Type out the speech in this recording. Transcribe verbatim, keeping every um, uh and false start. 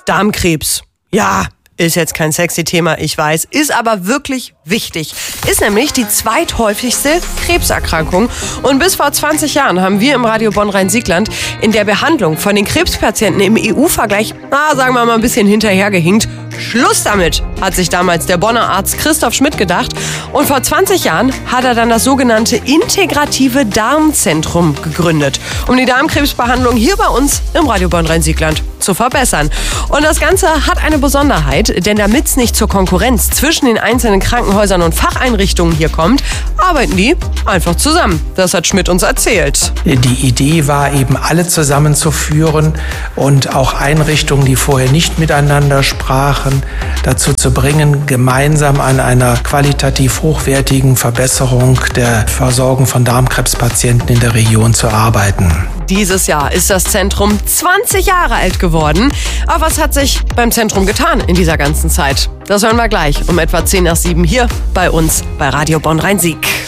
Darmkrebs. Ja, ist jetzt kein sexy Thema, ich weiß, ist aber wirklich wichtig. Ist nämlich die zweithäufigste Krebserkrankung. Und bis vor zwanzig Jahren haben wir im Radio Bonn-Rhein-Siegland in der Behandlung von den Krebspatienten im E U-Vergleich, na, sagen wir mal, ein bisschen hinterhergehinkt. Schluss damit, hat sich damals der Bonner Arzt Christoph Schmidt gedacht. Und vor zwanzig Jahren hat er dann das sogenannte Integrative Darmzentrum gegründet, um die Darmkrebsbehandlung hier bei uns im Radio Bonn-Rhein-Siegland zu verbessern. Und das Ganze hat eine Besonderheit, denn damit es nicht zur Konkurrenz zwischen den einzelnen Krankenhäusern und Facheinrichtungen hier kommt, arbeiten die einfach zusammen. Das hat Schmidt uns erzählt. Die Idee war eben, alle zusammenzuführen und auch Einrichtungen, die vorher nicht miteinander sprachen, dazu zu bringen, gemeinsam an einer qualitativ hochwertigen Verbesserung der Versorgung von Darmkrebspatienten in der Region zu arbeiten. Dieses Jahr ist das Zentrum zwanzig Jahre alt geworden. Aber was hat sich beim Zentrum getan in dieser ganzen Zeit? Das hören wir gleich um etwa zehn nach sieben hier bei uns bei Radio Bonn-Rhein-Sieg.